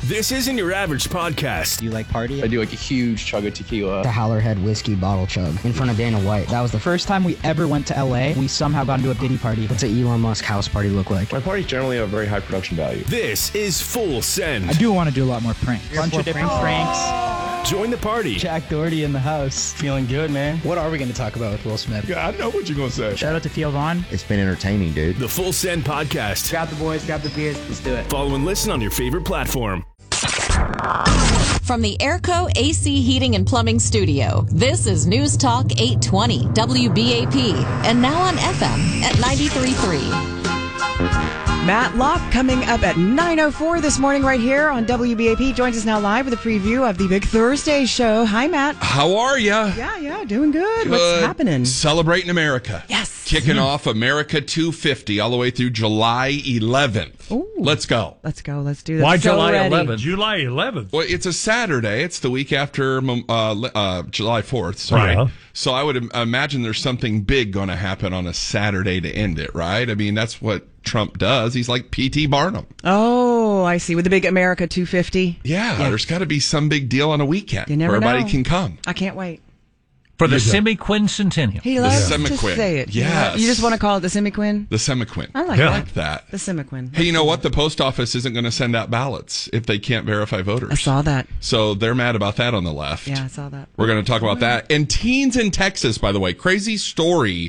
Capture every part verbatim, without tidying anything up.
This isn't your average podcast. Do you like party? I do like a huge chug of tequila. The Howlerhead whiskey bottle chug in front of Dana White. That was the first time we ever went to L A. We somehow got into a Diddy party. What's an Elon Musk house party look like? My parties generally have a very high production value. This is Full Send. I do want to do a lot more pranks. A bunch of different pranks. Join the party. Jack Doherty in the house. Feeling good, man. What are we going to talk about with Will Smith? Yeah, I know what you're going to say. Shout out to Theo Vaughn. It's been entertaining, dude. The Full Send podcast. Grab the boys, grab the beers, let's do it. Follow and listen on your favorite platform. From the Airco A C Heating and Plumbing Studio, this is News Talk eight twenty W B A P, and now on F M at ninety-three point three. Matt Locke coming up at nine oh four this morning right here on W B A P. Joins us now live with a preview of the Big Thursday show. Hi, Matt. How are ya? Yeah, yeah, doing good. Good. What's happening? Celebrating America. Yes. Kicking off America two fifty all the way through July eleventh. Ooh. Let's go. Let's go. Let's do this. Why So July ready. eleventh? July eleventh. Well, it's a Saturday. It's the week after uh, uh, July fourth. Sorry. Yeah. So I would im- imagine there's something big going to happen on a Saturday to end it, right? I mean, that's what Trump does. He's like P T Barnum. Oh, I see. With the big America two fifty. Yeah, Yeah. there's got to be some big deal on a weekend You never where everybody know. can come. I can't wait. For the semi-quincentennial. He loves to Semiquin. say it. Yes. You just want to call it the semiquin? The semiquin. I like Yeah. I that. like that. The semiquin. Hey, you know what? The post office isn't going to send out ballots if they can't verify voters. I saw that. So they're mad about that on the left. Yeah, I saw that. We're going to talk about that. And teens in Texas, by the way, crazy story.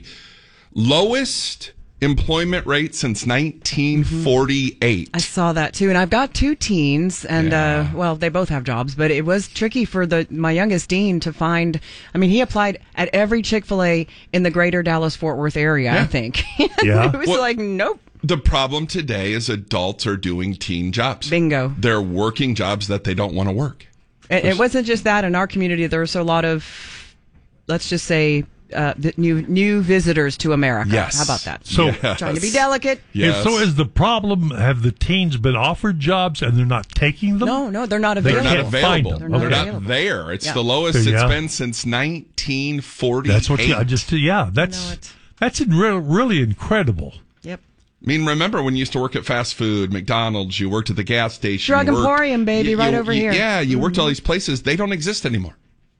Lowest employment rate since nineteen forty-eight. I saw that too, and I've got two teens, and Yeah. uh, well, they both have jobs, but it was tricky for the my youngest Dean to find. I mean, he applied at every Chick-fil-A in the greater Dallas-Fort Worth area. Yeah. I think. Yeah. It was Well- like, nope. The problem today is adults are doing teen jobs. Bingo. They're working jobs that they don't want to work. And it wasn't just that. In our community, there was a lot of, let's just say, uh, the new new visitors to America. Yes. How about that? So, Yes. Trying to be delicate. Yes. so is the problem, have the teens been offered jobs and they're not taking them? No, no, they're not They're available. not can't find available. them. They're not They're not available. there. It's Yeah. the lowest Yeah. it's been since nineteen forty-eight. That's what you, I just, yeah, know that's, it. that's in re- really incredible. Yep. I mean, remember when you used to work at fast food, McDonald's, you worked at the gas station. Drug you worked- Emporium, baby, you- right you- over you- here. Yeah, you worked at all these places. They don't exist anymore.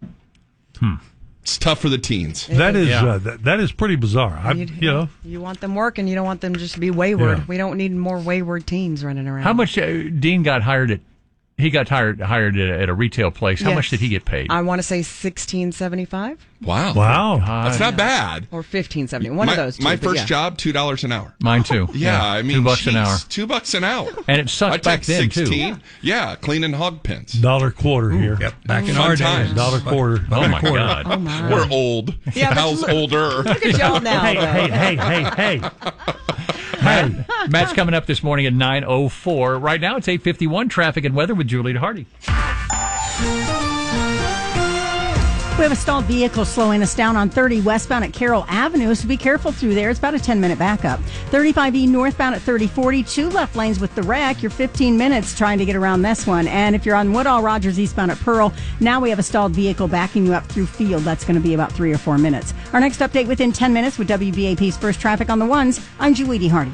Hmm. It's tough for the teens. That is, Yeah. uh, that, that is pretty bizarre. I, You, you know, you want them working. You don't want them just to be wayward. Yeah. We don't need more wayward teens running around. How much uh, Dean got hired at? He got hired hired at, at a retail place. How Yes. much did he get paid? I want to say sixteen seventy five Wow. wow. That's not bad. or fifteen seventy. One my, of those. Two, My but first yeah. job, two dollars an hour. Mine too. Yeah, I mean, two bucks an jeez, hour. Two bucks an hour. And it sucked I back took then, too. sixteen. Yeah, cleaning hog pens. Dollar quarter here. Back in Fun our times. days. Dollar quarter. Oh my quarter. God! Oh my. We're old. Yeah, but Hal's look- older. Look at y'all now. Hey, though. hey, hey, hey, hey. Hey. Matt's coming up this morning at nine oh four. Right now it's eight fifty-one. Traffic and weather with Julie Hardy. We have a stalled vehicle slowing us down on thirty westbound at Carroll Avenue, so be careful through there. It's about a ten-minute backup. thirty-five E northbound at thirty forty, two left lanes with the wreck. You're fifteen minutes trying to get around this one. And if you're on Woodall Rogers eastbound at Pearl, now we have a stalled vehicle backing you up through Field. That's going to be about three or four minutes. Our next update within ten minutes with W B A P's First Traffic on the Ones. I'm Julie Hardy.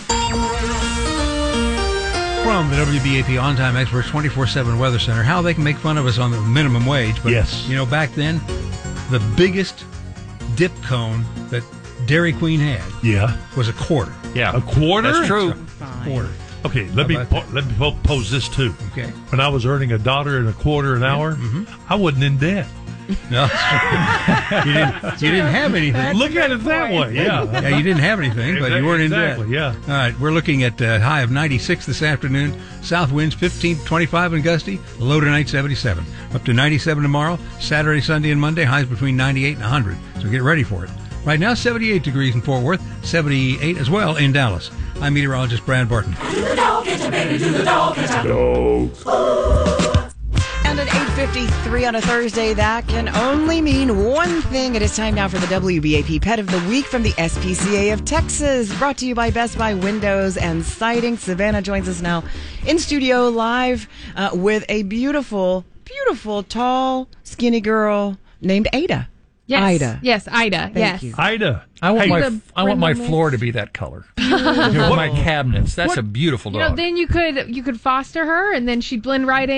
From the W B A P On Time Experts twenty-four seven Weather Center, how they can make fun of us on the minimum wage. But, Yes. you know, back then, the biggest dip cone that Dairy Queen had Yeah. was a quarter. Yeah, A quarter? That's true. Quarter. Okay, let me How about po- let me po- pose this too. Okay. When I was earning a dollar and a quarter an hour, I wasn't in debt. No, you didn't. You didn't have anything. Look at it that way. Yeah. Yeah, you didn't have anything, but you weren't in debt. Exactly, yeah. All right, we're looking at a high of ninety-six this afternoon. South winds fifteen to twenty-five and gusty. Low tonight seventy-seven. Up to ninety-seven tomorrow. Saturday, Sunday, and Monday highs between ninety-eight and one hundred. So get ready for it. Right now, seventy-eight degrees in Fort Worth, seventy-eight as well in Dallas. I'm meteorologist Brad Barton. And at eight fifty-three on a Thursday, that can only mean one thing. It is time now for the W B A P Pet of the Week from the S P C A of Texas. Brought to you by Best Buy Windows and Siding. Savannah joins us now in studio live uh, with a beautiful, beautiful, tall, skinny girl named Ada. Yes. Ida. Yes, Ida. Thank yes. you. Ida. I want Hey, my The I want my Brindle floor mix. to be that color. For my cabinets. That's What- a beautiful You dog. know, then you could you could foster her, and then she'd blend right in.